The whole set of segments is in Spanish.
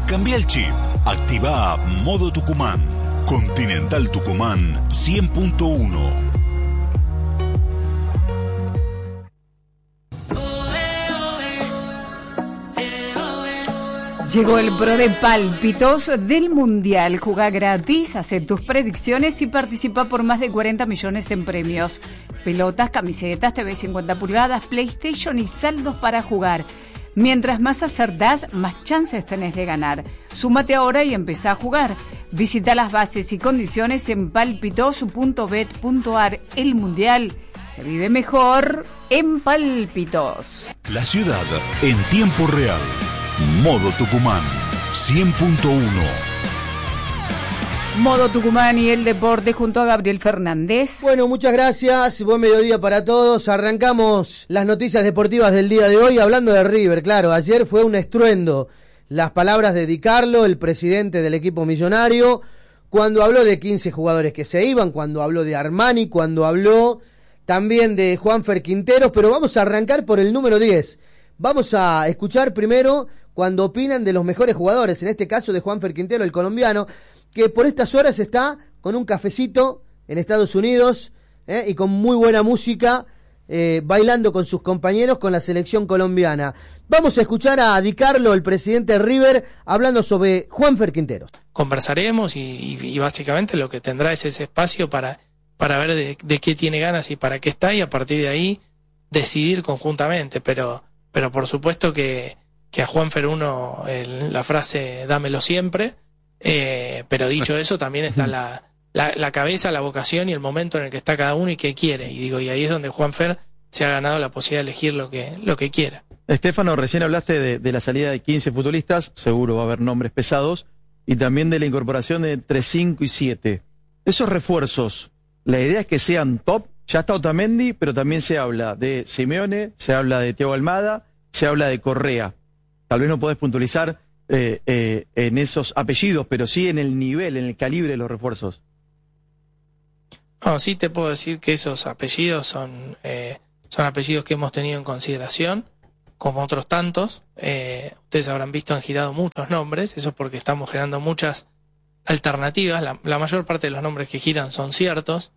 Cambia el chip. Activa Modo Tucumán. Continental Tucumán 100.1. Llegó el Pro de Pálpitos del Mundial. Jugá gratis, hace tus predicciones y participa por más de 40 millones en premios. Pelotas, camisetas, TV 50 pulgadas, PlayStation y saldos para jugar. Mientras más acertás, más chances tenés de ganar. Súmate ahora y empezá a jugar. Visita las bases y condiciones en palpitos.bet.ar. El Mundial se vive mejor en Pálpitos. La ciudad en tiempo real. Modo Tucumán 100.1. Modo Tucumán y el deporte junto a Gabriel Fernández. Bueno, muchas gracias. Buen mediodía para todos. Arrancamos las noticias deportivas del día de hoy hablando de River. Claro, ayer fue un estruendo. Las palabras de Di Carlo, el presidente del equipo millonario, cuando habló de 15 jugadores que se iban, cuando habló de Armani, cuando habló también de Juanfer Quinteros. Pero vamos a arrancar por el número 10. Vamos a escuchar primero cuando opinan de los mejores jugadores, en este caso de Juanfer Quintero, el colombiano, que por estas horas está con un cafecito en Estados Unidos y con muy buena música, bailando con sus compañeros con la selección colombiana. Vamos a escuchar a Di Carlo, el presidente de River, hablando sobre Juanfer Quintero. Conversaremos y básicamente lo que tendrá es ese espacio para ver de qué tiene ganas y para qué está, y a partir de ahí decidir conjuntamente, pero por supuesto que a Juanfer uno la frase dámelo siempre, pero dicho eso también está la cabeza, la vocación y el momento en el que está cada uno y qué quiere, y ahí es donde Juanfer se ha ganado la posibilidad de elegir lo que quiera. Estefano, recién hablaste de la salida de 15 futbolistas, seguro va a haber nombres pesados, y también de la incorporación de entre 5 y 7. Esos refuerzos, la idea es que sean top. Ya está Otamendi, pero también se habla de Simeone, se habla de Thiago Almada, se habla de Correa. Tal vez no podés puntualizar en esos apellidos, pero sí en el nivel, en el calibre de los refuerzos. No, sí te puedo decir que esos apellidos son apellidos que hemos tenido en consideración, como otros tantos. Ustedes habrán visto, han girado muchos nombres, eso es porque estamos generando muchas alternativas. La mayor parte de los nombres que giran son ciertos.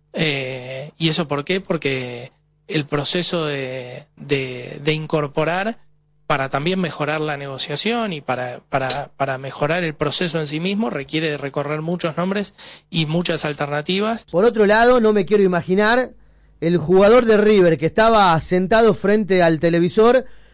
¿Y eso por qué? Porque el proceso de incorporar para también mejorar la negociación y para mejorar el proceso en sí mismo requiere de recorrer muchos nombres y muchas alternativas. Por otro lado, no me quiero imaginar el jugador de River que estaba sentado frente al televisor